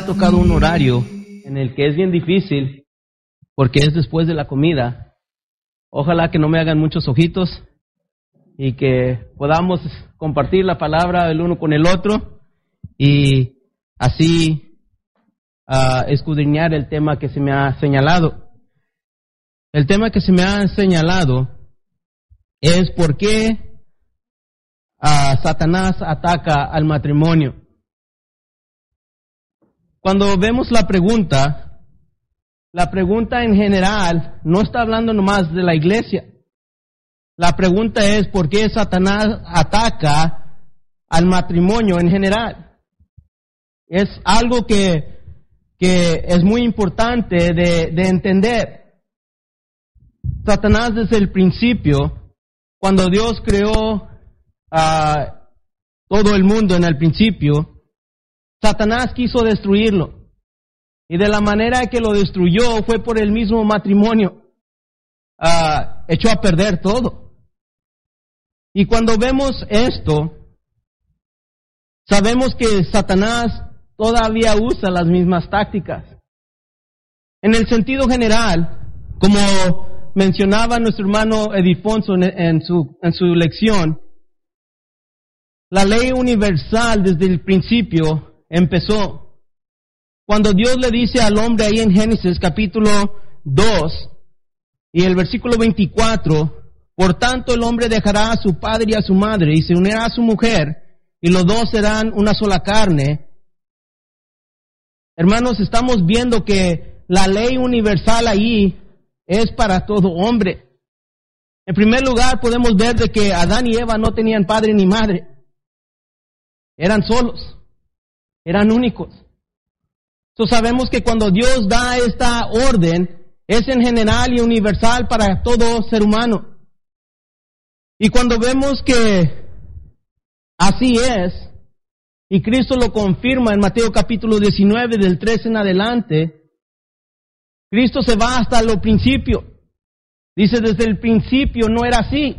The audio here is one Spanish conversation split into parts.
tocado un horario en el que es bien difícil porque es después de la comida. Ojalá que no me hagan muchos ojitos y que podamos compartir la palabra el uno con el otro y así escudriñar el tema que se me ha señalado. El tema que se me ha señalado es por qué Satanás ataca al matrimonio. Cuando vemos la pregunta en general no está hablando nomás de la iglesia. La pregunta es ¿por qué Satanás ataca al matrimonio en general? Es algo que es muy importante de entender. Satanás desde el principio, cuando Dios creó a todo el mundo en el principio, Satanás quiso destruirlo. Y de la manera que lo destruyó fue por el mismo matrimonio. Echó a perder todo. Y cuando vemos esto, sabemos que Satanás todavía usa las mismas tácticas. En el sentido general, como mencionaba nuestro hermano Edifonso en su lección, la ley universal desde el principio empezó. Cuando Dios le dice al hombre ahí en Génesis capítulo 2 y el versículo 24, por tanto el hombre dejará a su padre y a su madre y se unirá a su mujer y los dos serán una sola carne. Hermanos, estamos viendo que la ley universal ahí es para todo hombre. En primer lugar podemos ver de que Adán y Eva no tenían padre ni madre. Eran solos. Eran únicos. Entonces sabemos que cuando Dios da esta orden, es en general y universal para todo ser humano. Y cuando vemos que así es, y Cristo lo confirma en Mateo capítulo 19, del 13 en adelante, Cristo se va hasta lo principio. Dice, desde el principio no era así.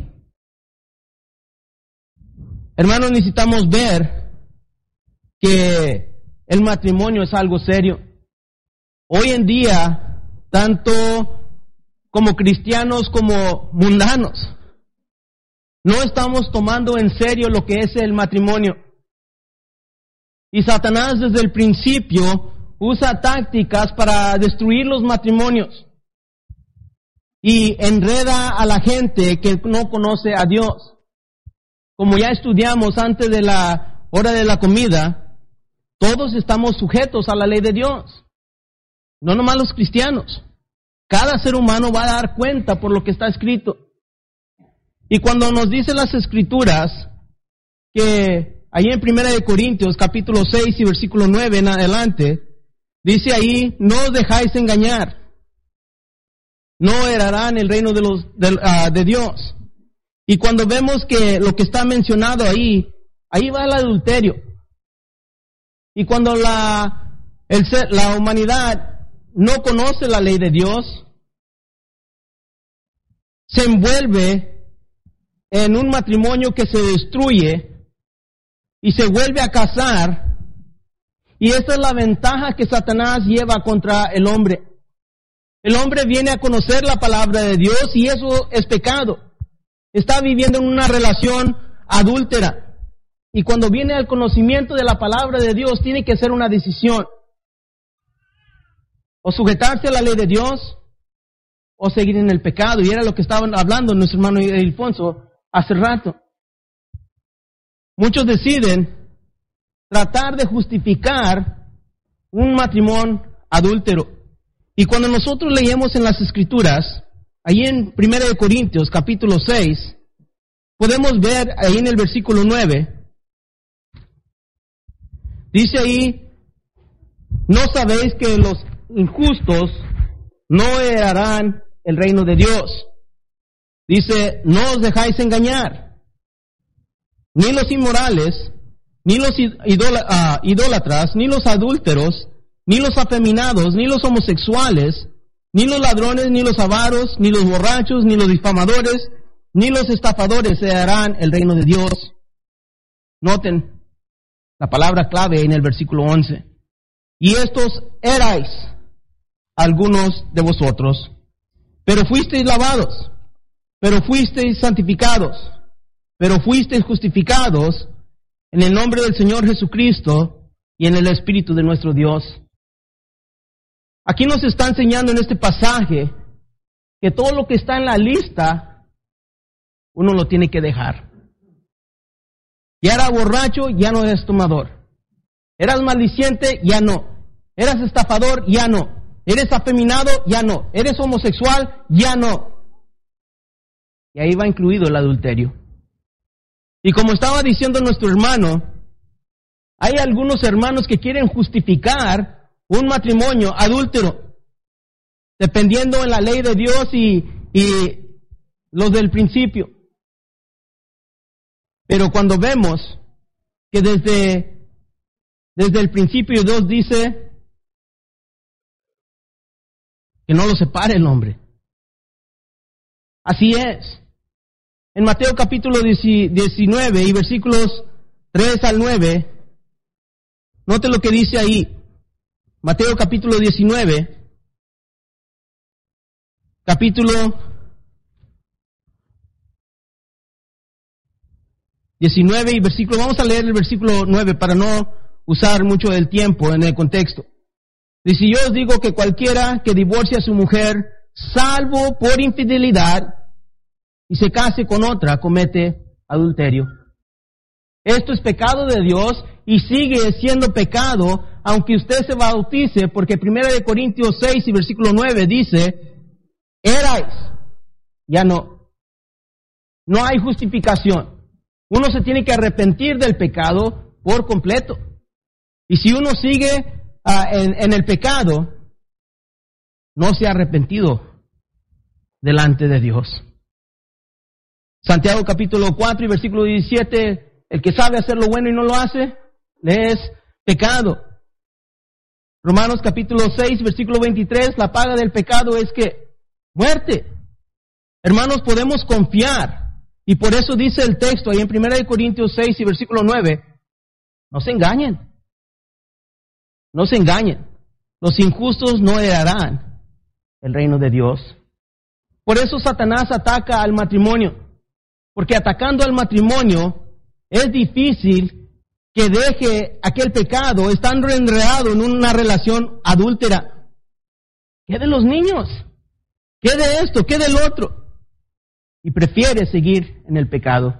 Hermanos, necesitamos ver que el matrimonio es algo serio. Hoy en día, tanto como cristianos como mundanos, no estamos tomando en serio lo que es el matrimonio. Y Satanás desde el principio usa tácticas para destruir los matrimonios y enreda a la gente que no conoce a Dios. Como ya estudiamos antes de la hora de la comida, todos estamos sujetos a la ley de Dios. No nomás los cristianos. Cada ser humano va a dar cuenta por lo que está escrito. Y cuando nos dice las escrituras que ahí en 1 Corintios capítulo 6 y versículo 9 en adelante, dice ahí, no os dejáis engañar. No heredarán el reino de Dios. Y cuando vemos que lo que está mencionado ahí va el adulterio. Y cuando la humanidad no conoce la ley de Dios, se envuelve en un matrimonio que se destruye y se vuelve a casar. Y esa es la ventaja que Satanás lleva contra el hombre. El hombre viene a conocer la palabra de Dios y eso es pecado. Está viviendo en una relación adúltera. Y cuando viene al conocimiento de la palabra de Dios, tiene que hacer una decisión. O sujetarse a la ley de Dios, o seguir en el pecado. Y era lo que estaban hablando nuestro hermano Ilfonso hace rato. Muchos deciden tratar de justificar un matrimonio adúltero. Y cuando nosotros leemos en las Escrituras, ahí en 1 Corintios capítulo 6, podemos ver ahí en el versículo 9, dice ahí, ¿no sabéis que los injustos no heredarán el reino de Dios? Dice, no os dejáis engañar, ni los inmorales, ni los idólatras, ni los adúlteros, ni los afeminados, ni los homosexuales, ni los ladrones, ni los avaros, ni los borrachos, ni los difamadores, ni los estafadores heredarán el reino de Dios. Noten la palabra clave en el versículo 11. y estos erais algunos de vosotros, pero fuisteis lavados, pero fuisteis santificados, pero fuisteis justificados en el nombre del Señor Jesucristo y en el Espíritu de nuestro Dios. Aquí nos está enseñando en este pasaje que todo lo que está en la lista, uno lo tiene que dejar. Ya era borracho, ya no eres tomador. Eras maldiciente, ya no. Eras estafador, ya no. Eres afeminado, ya no. Eres homosexual, ya no. Y ahí va incluido el adulterio. Y como estaba diciendo nuestro hermano, hay algunos hermanos que quieren justificar un matrimonio adúltero, dependiendo en la ley de Dios y los del principio. Pero cuando vemos que desde el principio Dios dice que no lo separe el hombre. Así es. En Mateo capítulo 19 y versículos 3 al 9, note lo que dice ahí. Mateo capítulo 19, capítulo 19 y versículo, vamos a leer el versículo 9 para no usar mucho del tiempo en el contexto. Dice, yo os digo que cualquiera que divorcie a su mujer, salvo por infidelidad, y se case con otra, comete adulterio. Esto es pecado de Dios y sigue siendo pecado, aunque usted se bautice, porque 1 Corintios 6 y versículo 9 dice, erais, ya no. No hay justificación. Uno se tiene que arrepentir del pecado por completo. Y si uno sigue en el pecado, no se ha arrepentido delante de Dios. Santiago capítulo 4 y versículo 17, el que sabe hacer lo bueno y no lo hace, le es pecado. Romanos capítulo 6, versículo 23, la paga del pecado es que muerte. Hermanos, podemos confiar, y por eso dice el texto ahí en 1 Corintios 6 y versículo 9, no se engañen, no se engañen, los injustos no heredarán el reino de Dios. Por eso Satanás ataca al matrimonio. Porque atacando al matrimonio es difícil que deje aquel pecado estando enredado en una relación adúltera. ¿Qué de los niños? ¿Qué de esto? ¿Qué del otro? Y prefiere seguir en el pecado.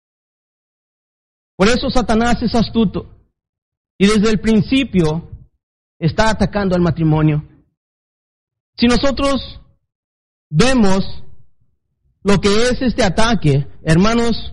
Por eso Satanás es astuto. Y desde el principio está atacando al matrimonio. Si nosotros vemos lo que es este ataque, hermanos,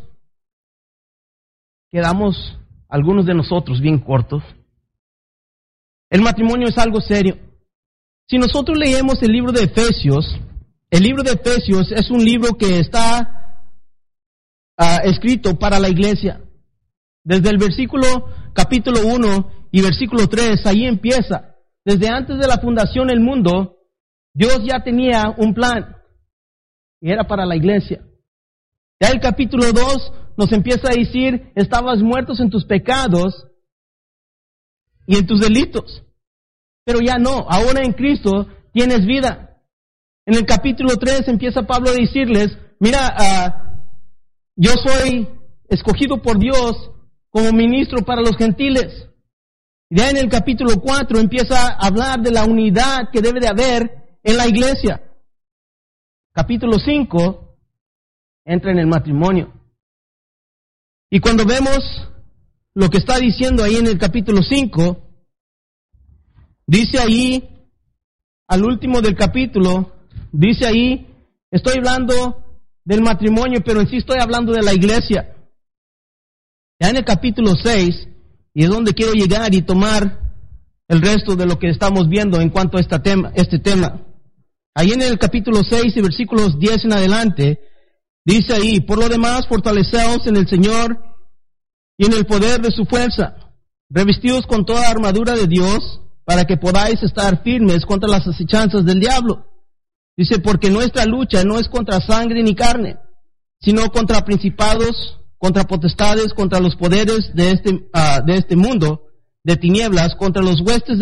quedamos algunos de nosotros bien cortos. El matrimonio es algo serio. Si nosotros leemos el libro de Efesios es un libro que está escrito para la iglesia. Desde el capítulo 1 y versículo 3, ahí empieza. Desde antes de la fundación del mundo, Dios ya tenía un plan. Y era para la iglesia. Ya el capítulo 2 nos empieza a decir, estabas muertos en tus pecados y en tus delitos. Pero ya no, ahora en Cristo tienes vida. En el capítulo 3 empieza Pablo a decirles, mira, yo soy escogido por Dios como ministro para los gentiles. Y ya en el capítulo 4 empieza a hablar de la unidad que debe de haber en la iglesia. Capítulo 5 entra en el matrimonio. Y cuando vemos lo que está diciendo ahí en el capítulo 5, dice ahí, al último del capítulo, dice ahí, estoy hablando del matrimonio, pero en sí estoy hablando de la iglesia. Ya en el capítulo 6, y es donde quiero llegar y tomar el resto de lo que estamos viendo en cuanto a este tema. Ahí en el capítulo 6 y versículos 10 en adelante, dice ahí, por lo demás, fortaleceos en el Señor y en el poder de su fuerza, revestidos con toda armadura de Dios, para que podáis estar firmes contra las acechanzas del diablo. Dice, porque nuestra lucha no es contra sangre ni carne, sino contra principados, contra potestades, contra los poderes de este mundo, de tinieblas contra los huestes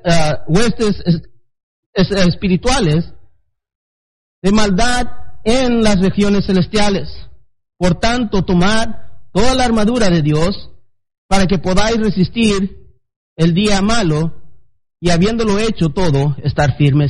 espirituales de maldad en las regiones celestiales. Por tanto, tomad toda la armadura de Dios para que podáis resistir el día malo y, habiéndolo hecho todo, estar firmes.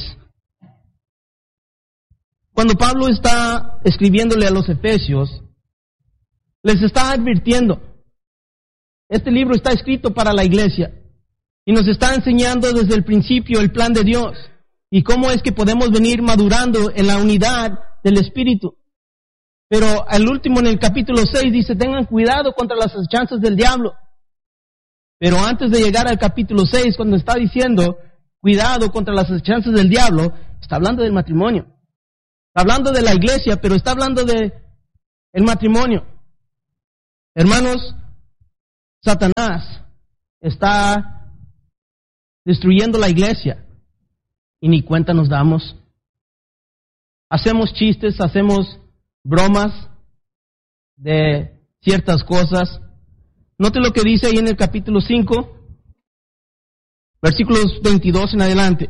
Cuando Pablo está escribiéndole a los Efesios, les está advirtiendo. Este libro está escrito para la iglesia y nos está enseñando desde el principio el plan de Dios y cómo es que podemos venir madurando en la unidad del Espíritu. Pero al último, en el capítulo 6, dice, tengan cuidado contra las acechanzas del diablo. Pero antes de llegar al capítulo 6, cuando está diciendo cuidado contra las acechanzas del diablo, está hablando del matrimonio. Está hablando de la iglesia, pero está hablando de el matrimonio. Hermanos, Satanás está destruyendo la iglesia y ni cuenta nos damos. Hacemos chistes, hacemos bromas de ciertas cosas. Note lo que dice ahí en el capítulo 5, versículos 22 en adelante.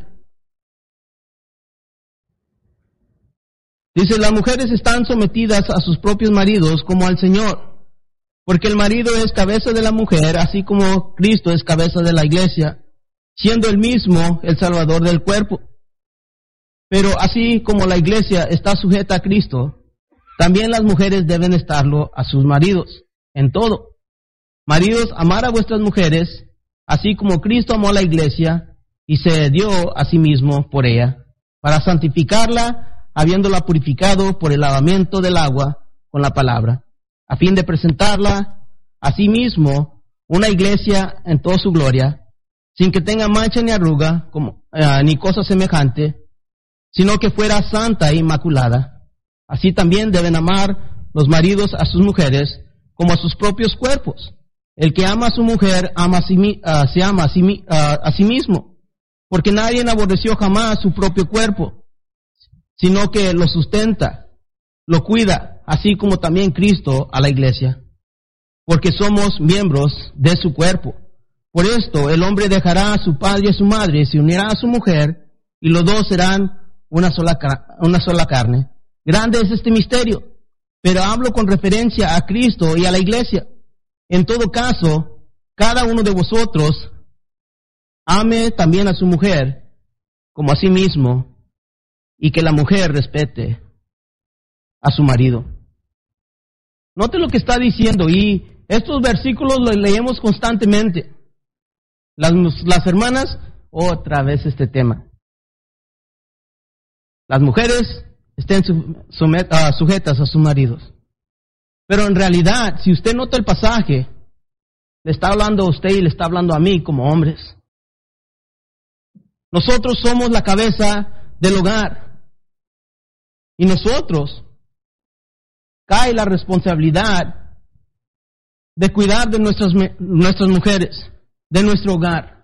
Dice, las mujeres están sometidas a sus propios maridos como al Señor, porque el marido es cabeza de la mujer, así como Cristo es cabeza de la iglesia, siendo él mismo el Salvador del cuerpo. Pero así como la iglesia está sujeta a Cristo, también las mujeres deben estarlo a sus maridos, en todo. Maridos, amar a vuestras mujeres, así como Cristo amó a la iglesia y se dio a sí mismo por ella, para santificarla, habiéndola purificado por el lavamiento del agua con la palabra, a fin de presentarla a sí mismo una iglesia en toda su gloria, sin que tenga mancha ni arruga, ni cosa semejante, sino que fuera santa e inmaculada. Así también deben amar los maridos a sus mujeres como a sus propios cuerpos. El que ama a su mujer se ama a sí mismo, porque nadie aborreció jamás su propio cuerpo, sino que lo sustenta, lo cuida, así como también Cristo a la iglesia, porque somos miembros de su cuerpo. Por esto el hombre dejará a su padre y a su madre, se unirá a su mujer, y los dos serán una sola carne. Grande es este misterio, pero hablo con referencia a Cristo y a la iglesia. En todo caso, cada uno de vosotros ame también a su mujer como a sí mismo, y que la mujer respete a su marido. Note lo que está diciendo, y estos versículos los leemos constantemente. Las hermanas, otra vez este tema. Las mujeres estén sujetas a sus maridos. Pero en realidad, si usted nota el pasaje, le está hablando a usted y le está hablando a mí como hombres. Nosotros somos la cabeza del hogar. Y nosotros cae la responsabilidad de cuidar de nuestras mujeres, de nuestro hogar.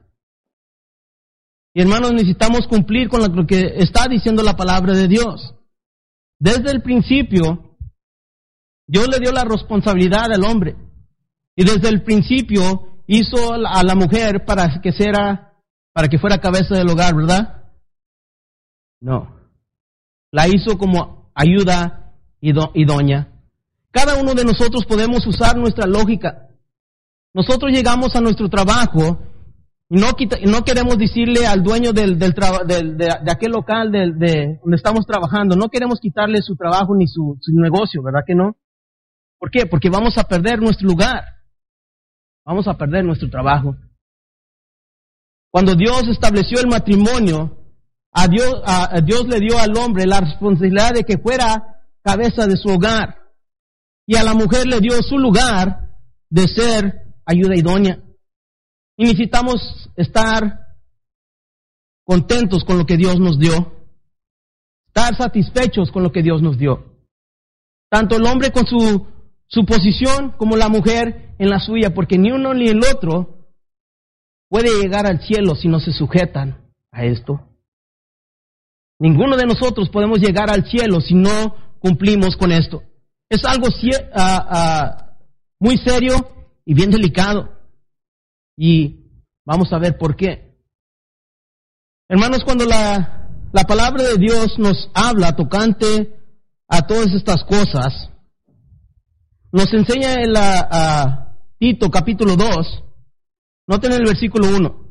Y hermanos, necesitamos cumplir con lo que está diciendo la palabra de Dios. Desde el principio, Dios le dio la responsabilidad al hombre. Y desde el principio hizo a la mujer para que fuera cabeza del hogar, ¿verdad? No. La hizo como ayuda idónea. Cada uno de nosotros podemos usar nuestra lógica. Nosotros llegamos a nuestro trabajo y no queremos decirle al dueño de aquel local de donde estamos trabajando, no queremos quitarle su trabajo ni su negocio, ¿verdad que no? ¿Por qué? Porque vamos a perder nuestro lugar. Vamos a perder nuestro trabajo. Cuando Dios estableció el matrimonio, a Dios le dio al hombre la responsabilidad de que fuera cabeza de su hogar. Y a la mujer le dio su lugar de ser ayuda idónea. Y necesitamos estar contentos con lo que Dios nos dio. Estar satisfechos con lo que Dios nos dio. Tanto el hombre con su posición como la mujer en la suya, porque ni uno ni el otro puede llegar al cielo si no se sujetan a esto. Ninguno de nosotros podemos llegar al cielo si no cumplimos con esto. Es algo muy serio y bien delicado. Y Vamos a ver por qué. Hermanos, cuando la palabra de Dios nos habla tocante a todas estas cosas, nos enseña en Tito capítulo 2, noten el versículo 1.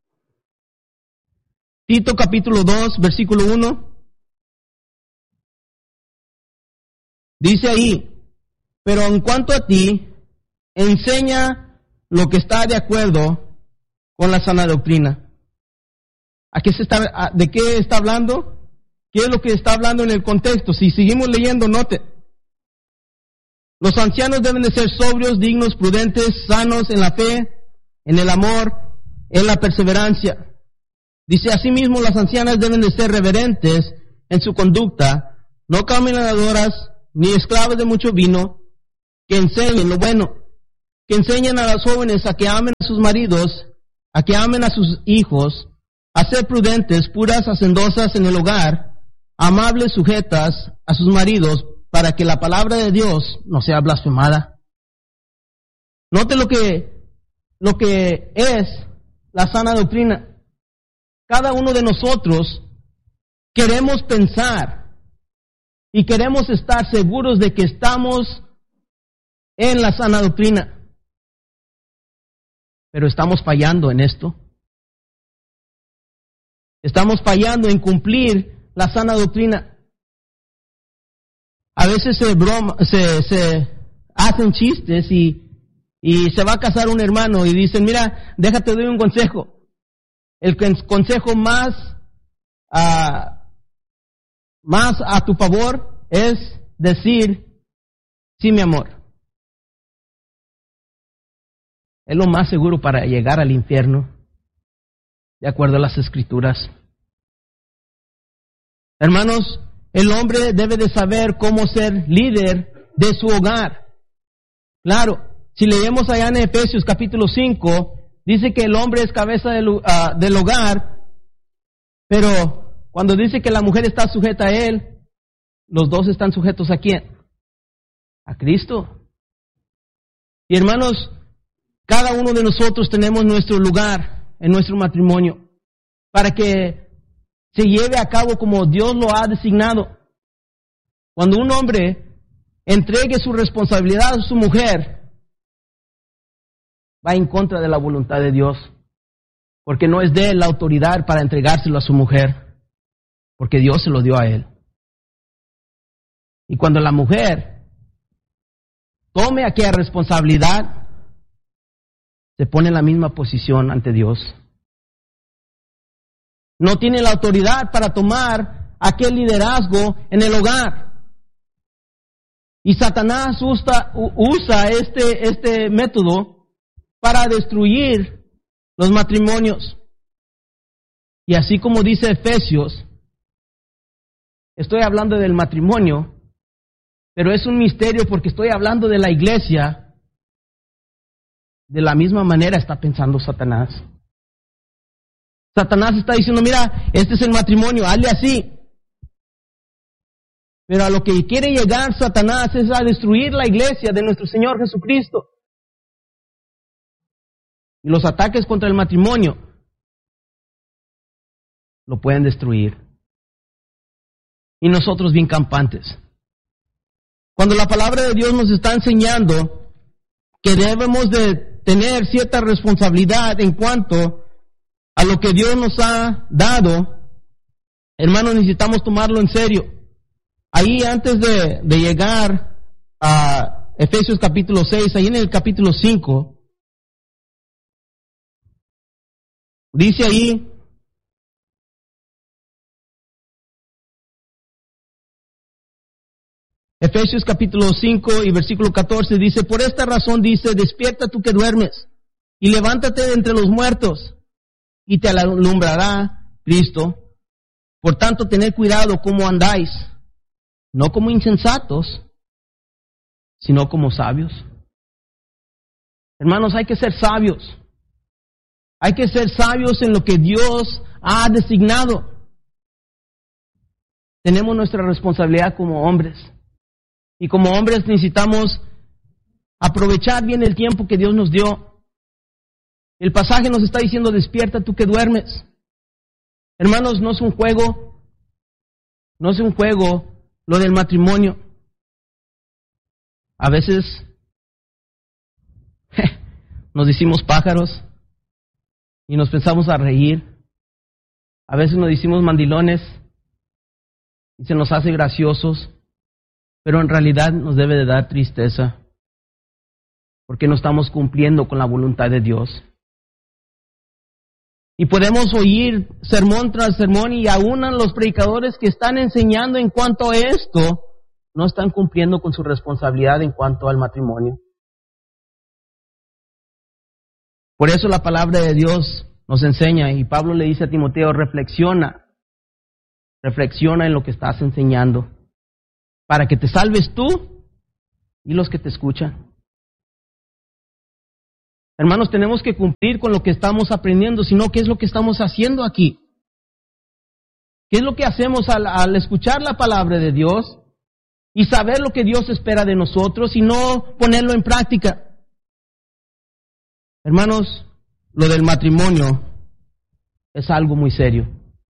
Tito capítulo 2, versículo 1. Dice ahí, pero en cuanto a ti, enseña lo que está de acuerdo con la sana doctrina. ¿De qué está hablando? ¿Qué es lo que está hablando en el contexto? Si seguimos leyendo, note. Los ancianos deben de ser sobrios, dignos, prudentes, sanos en la fe, en el amor, en la perseverancia. Dice, asimismo, las ancianas deben de ser reverentes en su conducta, no caminadoras, ni esclavas de mucho vino, que enseñen lo bueno, que enseñen a las jóvenes a que amen a sus maridos, a que amen a sus hijos, a ser prudentes, puras, hacendosas en el hogar, amables, sujetas a sus maridos, para que la palabra de Dios no sea blasfemada. Note lo que es la sana doctrina. Cada uno de nosotros queremos pensar y queremos estar seguros de que estamos en la sana doctrina. Pero estamos fallando en esto. Estamos fallando en cumplir la sana doctrina. A veces se hacen chistes y se va a casar un hermano y dicen, mira, déjate doy un consejo. El consejo más a tu favor es decir, sí, mi amor. Es lo más seguro para llegar al infierno, de acuerdo a las Escrituras. Hermanos, el hombre debe de saber cómo ser líder de su hogar. Claro, si leemos allá en Efesios capítulo 5, dice que el hombre es cabeza del hogar, pero cuando dice que la mujer está sujeta a él, los dos están sujetos ¿a quién? A Cristo. Y hermanos, cada uno de nosotros tenemos nuestro lugar en nuestro matrimonio para que se lleve a cabo como Dios lo ha designado. Cuando un hombre entregue su responsabilidad a su mujer, va en contra de la voluntad de Dios, porque no es de él la autoridad para entregárselo a su mujer, porque Dios se lo dio a él. Y cuando la mujer tome aquella responsabilidad, se pone en la misma posición ante Dios. No tiene la autoridad para tomar aquel liderazgo en el hogar. Y Satanás usa este método para destruir los matrimonios. Y así como dice Efesios, estoy hablando del matrimonio, pero es un misterio porque estoy hablando de la iglesia. De la misma manera está pensando Satanás. Satanás está diciendo, mira, este es el matrimonio, hazle así. Pero a lo que quiere llegar Satanás es a destruir la iglesia de nuestro Señor Jesucristo. Y los ataques contra el matrimonio lo pueden destruir. Y nosotros bien campantes. Cuando la palabra de Dios nos está enseñando que debemos de tener cierta responsabilidad en cuanto a lo que Dios nos ha dado, hermanos, necesitamos tomarlo en serio. Ahí antes de llegar a Efesios capítulo 6, ahí en el capítulo 5, dice ahí, Efesios capítulo 5 y versículo 14 dice, por esta razón dice, despierta tú que duermes, y levántate de entre los muertos, y te alumbrará Cristo. Por tanto, tened cuidado cómo andáis, no como insensatos, sino como sabios. Hermanos, hay que ser sabios. Hay que ser sabios en lo que Dios ha designado. Tenemos nuestra responsabilidad como hombres. Y como hombres necesitamos aprovechar bien el tiempo que Dios nos dio. El pasaje nos está diciendo, despierta tú que duermes. Hermanos, no es un juego lo del matrimonio. A veces nos decimos pájaros y nos pensamos a reír. A veces nos decimos mandilones y se nos hace graciosos, pero en realidad nos debe de dar tristeza, porque no estamos cumpliendo con la voluntad de Dios. Y podemos oír sermón tras sermón y aún los predicadores que están enseñando en cuanto a esto, no están cumpliendo con su responsabilidad en cuanto al matrimonio. Por eso la palabra de Dios nos enseña, y Pablo le dice a Timoteo, reflexiona en lo que estás enseñando, para que te salves tú y los que te escuchan. Hermanos, tenemos que cumplir con lo que estamos aprendiendo, sino ¿qué es lo que estamos haciendo aquí? ¿Qué es lo que hacemos al escuchar la palabra de Dios y saber lo que Dios espera de nosotros y no ponerlo en práctica? Hermanos, lo del matrimonio es algo muy serio.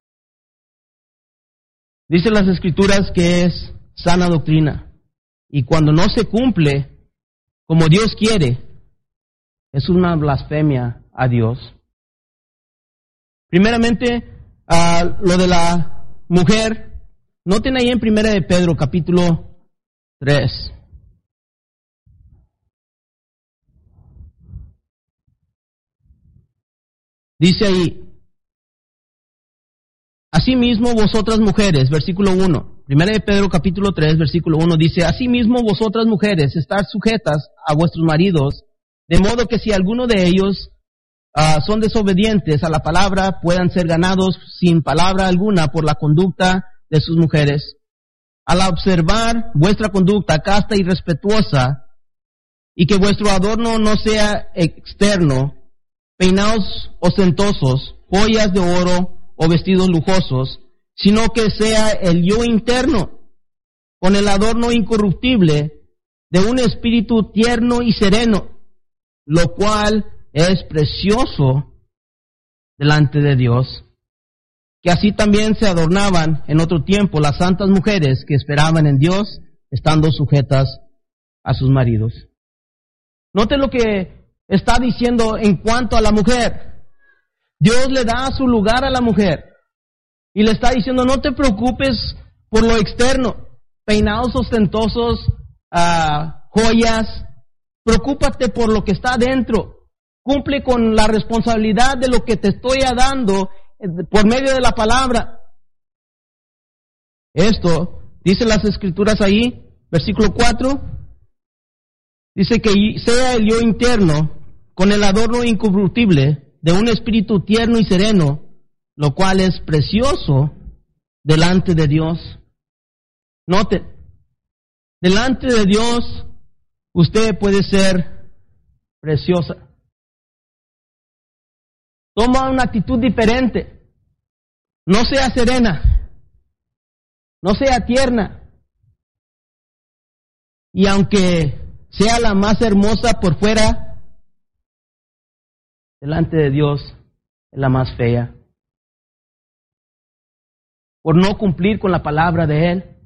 Dicen las Escrituras que es sana doctrina, y cuando no se cumple como Dios quiere, es una blasfemia a Dios. Primeramente, lo de la mujer, noten ahí en 1 de Pedro, capítulo 3. Dice ahí, asimismo vosotras mujeres, versículo 1, 1 de Pedro capítulo 3, versículo 1, dice, asimismo vosotras mujeres, estad sujetas a vuestros maridos, de modo que si alguno de ellos son desobedientes a la palabra, puedan ser ganados sin palabra alguna por la conducta de sus mujeres. Al observar vuestra conducta casta y respetuosa, y que vuestro adorno no sea externo, peinados ostentosos, joyas de oro o vestidos lujosos, sino que sea el yo interno, con el adorno incorruptible de un espíritu tierno y sereno, lo cual es precioso delante de Dios. Que así también se adornaban en otro tiempo las santas mujeres que esperaban en Dios, estando sujetas a sus maridos. Noten lo que está diciendo en cuanto a la mujer. Dios le da su lugar a la mujer y le está diciendo, no te preocupes por lo externo, peinados ostentosos, joyas. Preocúpate por lo que está adentro. Cumple con la responsabilidad de lo que te estoy dando por medio de la palabra. Esto, dice las Escrituras ahí, versículo 4, dice que sea el yo interno con el adorno incorruptible de un espíritu tierno y sereno, lo cual es precioso delante de Dios. Noten, delante de Dios usted puede ser preciosa. Toma una actitud diferente. No sea serena. No sea tierna. Y aunque sea la más hermosa por fuera, delante de Dios es la más fea. Por no cumplir con la palabra de Él.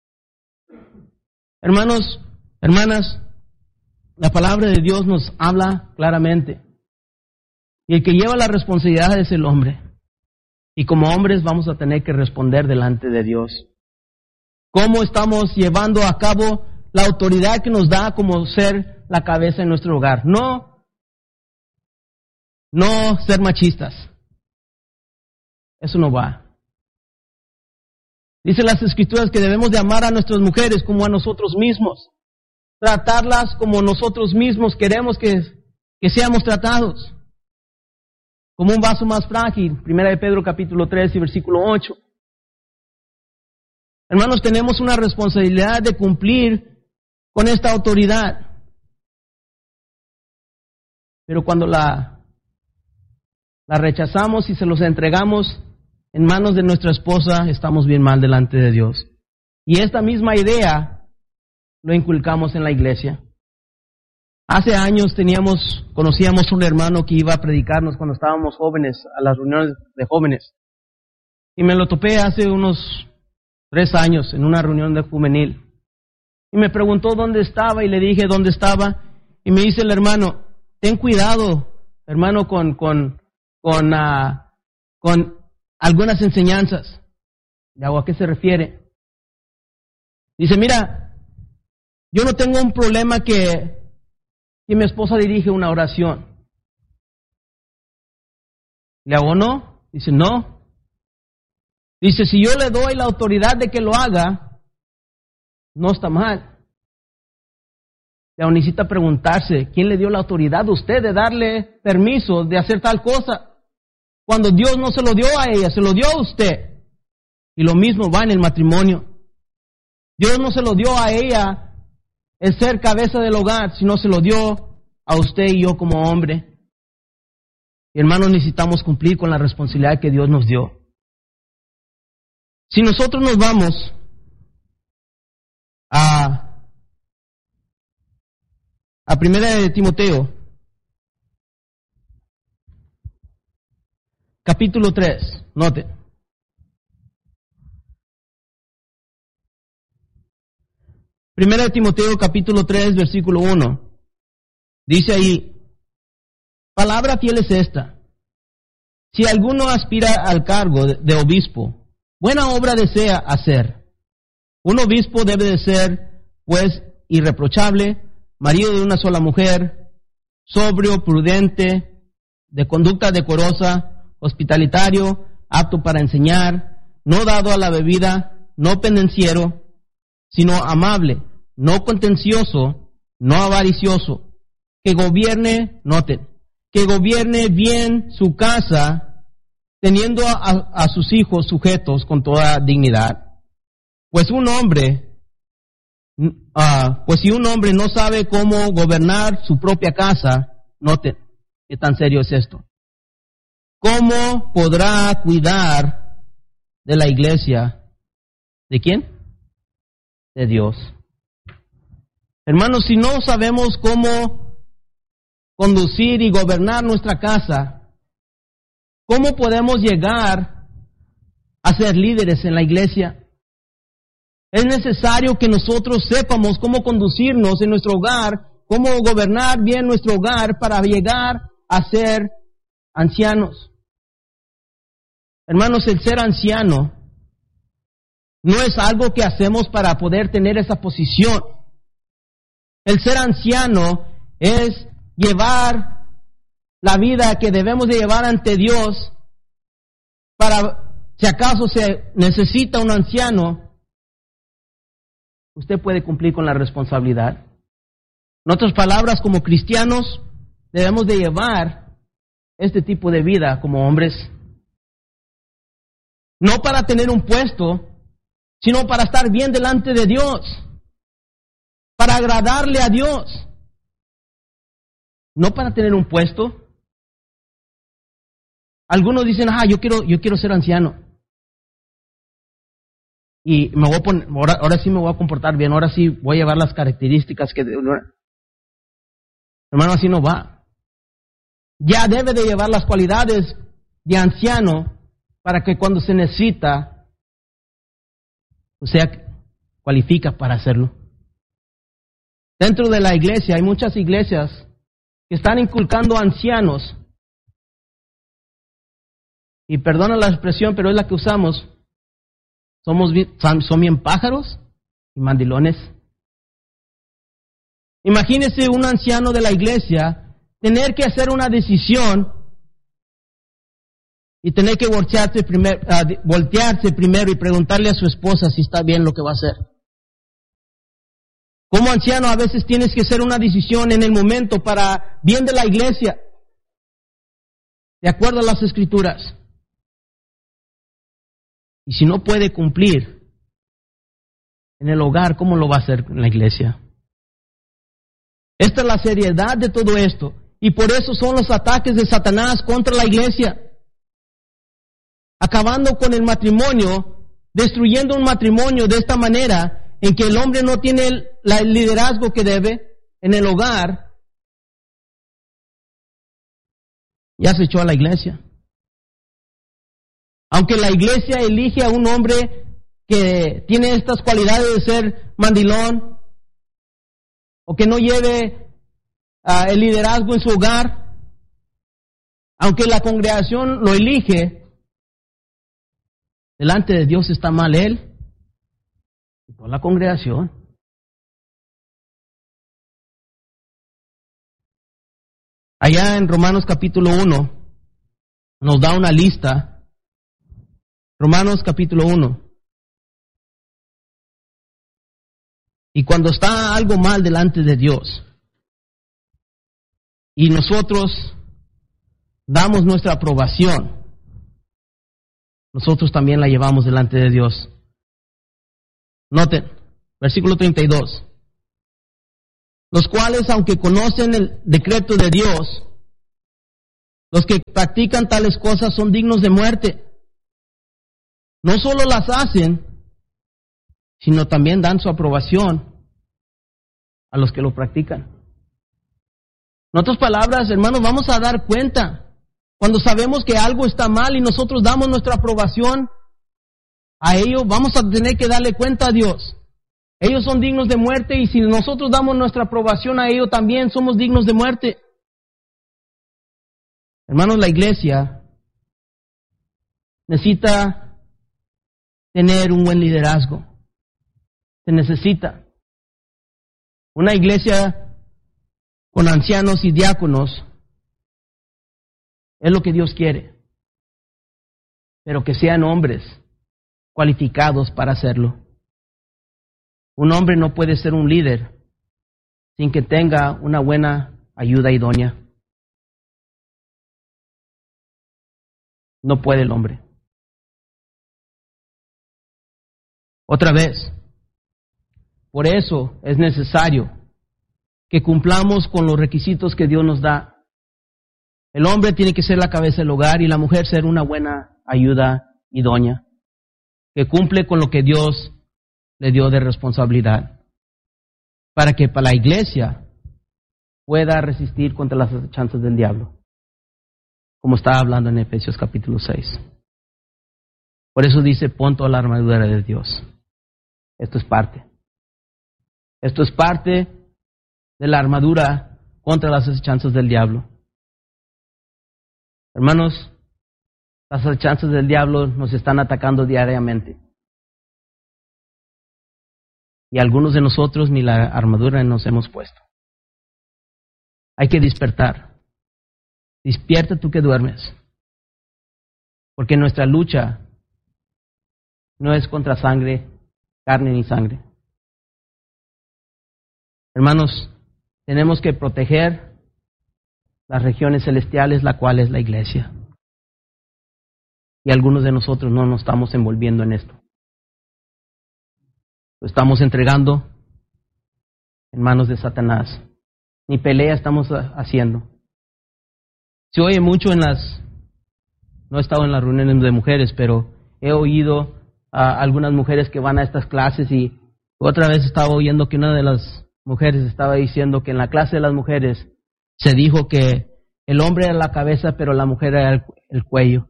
Hermanos, hermanas, la palabra de Dios nos habla claramente. Y el que lleva la responsabilidad es el hombre. Y como hombres vamos a tener que responder delante de Dios. ¿Cómo estamos llevando a cabo la autoridad que nos da como ser la cabeza en nuestro hogar? No ser machistas. Eso no va. Dice las Escrituras que debemos de amar a nuestras mujeres como a nosotros mismos. Tratarlas como nosotros mismos queremos que seamos tratados. Como un vaso más frágil. 1 de Pedro capítulo 3 y versículo 8. Hermanos, tenemos una responsabilidad de cumplir con esta autoridad. Pero cuando la rechazamos y se los entregamos en manos de nuestra esposa, estamos bien mal delante de Dios. Y esta misma idea lo inculcamos en la iglesia. Hace años conocíamos un hermano que iba a predicarnos cuando estábamos jóvenes, a las reuniones de jóvenes. Y me lo topé hace unos 3 años en una reunión de juvenil. Y me preguntó dónde estaba y le dije dónde estaba. Y me dice el hermano, ten cuidado, hermano, con algunas enseñanzas. Le hago, ¿a qué se refiere? Dice, mira, yo no tengo un problema que mi esposa dirige una oración. Le hago, ¿no? Dice, no. Dice, si yo le doy la autoridad de que lo haga, no está mal. Le hago, necesita preguntarse, ¿quién le dio la autoridad a usted de darle permiso de hacer tal cosa? Cuando Dios no se lo dio a ella, se lo dio a usted. Y lo mismo va en el matrimonio. Dios no se lo dio a ella el ser cabeza del hogar, sino se lo dio a usted y yo como hombre. Y hermanos, necesitamos cumplir con la responsabilidad que Dios nos dio. Si nosotros nos vamos a 1 de Timoteo, capítulo 3, note. 1 de Timoteo, capítulo 3, versículo 1. Dice ahí, palabra fiel es esta. Si alguno aspira al cargo de obispo, buena obra desea hacer. Un obispo debe de ser, pues, irreprochable, marido de una sola mujer, sobrio, prudente, de conducta decorosa, hospitalitario, apto para enseñar, no dado a la bebida, no pendenciero, sino amable, no contencioso, no avaricioso, que gobierne, noten, que gobierne bien su casa, teniendo a sus hijos sujetos con toda dignidad. Pues si un hombre no sabe cómo gobernar su propia casa, noten, qué tan serio es esto. ¿Cómo podrá cuidar de la iglesia? ¿De quién? De Dios. Hermanos, si no sabemos cómo conducir y gobernar nuestra casa, ¿cómo podemos llegar a ser líderes en la iglesia? Es necesario que nosotros sepamos cómo conducirnos en nuestro hogar, cómo gobernar bien nuestro hogar para llegar a ser ancianos. Hermanos, el ser anciano no es algo que hacemos para poder tener esa posición. El ser anciano es llevar la vida que debemos de llevar ante Dios para, si acaso se necesita un anciano, usted puede cumplir con la responsabilidad. En otras palabras, como cristianos, debemos de llevar este tipo de vida como hombres. No para tener un puesto, sino para estar bien delante de Dios, para agradarle a Dios. No para tener un puesto. Algunos dicen, yo quiero ser anciano. Y me voy a poner, ahora sí me voy a comportar bien, ahora sí voy a llevar las características que... Hermano, así no va. Ya debe de llevar las cualidades de anciano para que cuando se necesita, o sea, cualifica para hacerlo. Dentro de la iglesia hay muchas iglesias que están inculcando ancianos, y perdona la expresión, pero es la que usamos, son bien pájaros y mandilones. Imagínese un anciano de la iglesia tener que hacer una decisión y tener que voltearse primero y preguntarle a su esposa si está bien lo que va a hacer. Como anciano a veces tienes que hacer una decisión en el momento para bien de la iglesia, de acuerdo a las escrituras. Y si no puede cumplir en el hogar, ¿cómo lo va a hacer en la iglesia? Esta es la seriedad de todo esto. Y por eso son los ataques de Satanás contra la iglesia. Acabando con el matrimonio, destruyendo un matrimonio de esta manera, en que el hombre no tiene el liderazgo que debe en el hogar, ya se echó a la iglesia. Aunque la iglesia elige a un hombre que tiene estas cualidades de ser mandilón, o que no lleve el liderazgo en su hogar, aunque la congregación lo elige, delante de Dios está mal él y toda la congregación. Allá en Romanos capítulo 1 nos da una lista. Romanos capítulo 1. Y cuando está algo mal delante de Dios y nosotros damos nuestra aprobación, nosotros también la llevamos delante de Dios. Noten, versículo 32. Los cuales, aunque conocen el decreto de Dios, los que practican tales cosas son dignos de muerte. No solo las hacen, sino también dan su aprobación a los que lo practican. En otras palabras, hermanos, vamos a dar cuenta cuando sabemos que algo está mal y nosotros damos nuestra aprobación a ello. Vamos a tener que darle cuenta a Dios. Ellos son dignos de muerte, y si nosotros damos nuestra aprobación a ellos, también somos dignos de muerte. Hermanos, la iglesia necesita tener un buen liderazgo. Se necesita una iglesia con ancianos y diáconos. Es lo que Dios quiere, pero que sean hombres cualificados para hacerlo. Un hombre no puede ser un líder sin que tenga una buena ayuda idónea. No puede el hombre. Otra vez, por eso es necesario que cumplamos con los requisitos que Dios nos da. El hombre tiene que ser la cabeza del hogar y la mujer ser una buena ayuda idónea, que cumple con lo que Dios le dio de responsabilidad, para que para la iglesia pueda resistir contra las acechanzas del diablo, como estaba hablando en Efesios capítulo 6. Por eso dice, pon toda la armadura de Dios. Esto es parte. Esto es parte de la armadura contra las acechanzas del diablo. Hermanos, las acechanzas del diablo nos están atacando diariamente. Y algunos de nosotros ni la armadura nos hemos puesto. Hay que despertar. Despierta tú que duermes. Porque nuestra lucha no es contra sangre, carne ni sangre. Hermanos, tenemos que proteger las regiones celestiales, la cual es la iglesia. Y algunos de nosotros no nos estamos envolviendo en esto. Lo estamos entregando en manos de Satanás. Ni pelea estamos haciendo. Se oye mucho no he estado en las reuniones de mujeres, pero he oído a algunas mujeres que van a estas clases, y otra vez estaba oyendo que una de las mujeres estaba diciendo que en la clase de las mujeres se dijo que el hombre era la cabeza, pero la mujer era el cuello.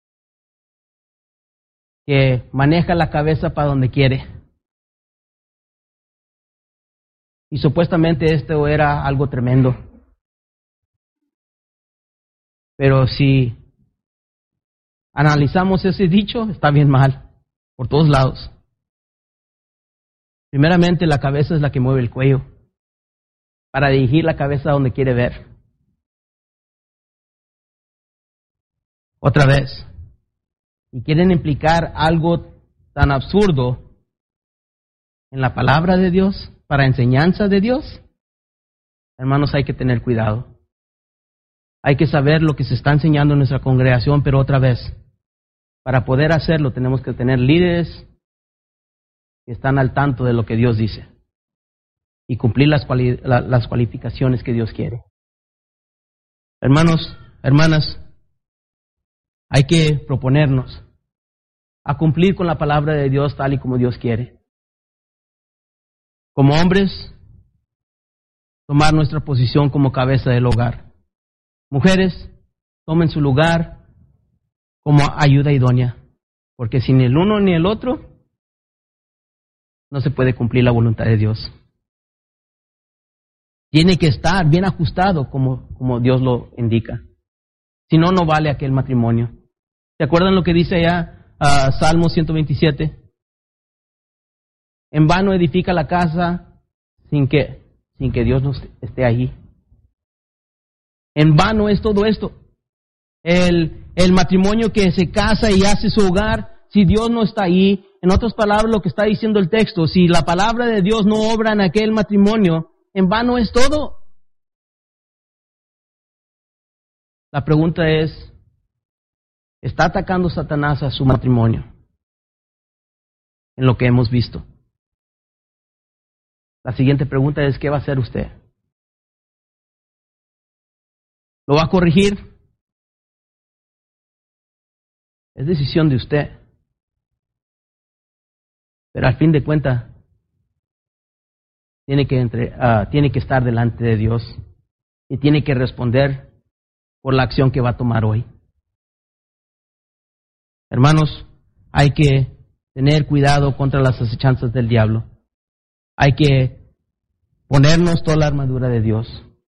Que maneja la cabeza para donde quiere. Y supuestamente esto era algo tremendo. Pero si analizamos ese dicho, está bien mal, por todos lados. Primeramente, la cabeza es la que mueve el cuello, para dirigir la cabeza a donde quiere ver. Otra vez, y quieren implicar algo tan absurdo en la palabra de Dios, para enseñanza de Dios, hermanos, hay que tener cuidado. Hay que saber lo que se está enseñando en nuestra congregación, pero otra vez, para poder hacerlo tenemos que tener líderes que están al tanto de lo que Dios dice y cumplir las cualificaciones que Dios quiere. Hermanos, hermanas, hay que proponernos a cumplir con la palabra de Dios tal y como Dios quiere. Como hombres, tomar nuestra posición como cabeza del hogar. Mujeres, tomen su lugar como ayuda idónea, porque sin el uno ni el otro no se puede cumplir la voluntad de Dios. Tiene que estar bien ajustado como Dios lo indica. Si no, no vale aquel matrimonio. ¿Se acuerdan lo que dice allá Salmo 127? En vano edifica la casa sin que Dios no esté allí. En vano es todo esto. El matrimonio que se casa y hace su hogar, si Dios no está ahí, en otras palabras lo que está diciendo el texto, si la palabra de Dios no obra en aquel matrimonio, en vano es todo. La pregunta es, ¿está atacando Satanás a su matrimonio? En lo que hemos visto. La siguiente pregunta es, ¿qué va a hacer usted? ¿Lo va a corregir? Es decisión de usted. Pero al fin de cuentas, tiene que estar delante de Dios y tiene que responder por la acción que va a tomar hoy. Hermanos, hay que tener cuidado contra las acechanzas del diablo. Hay que ponernos toda la armadura de Dios.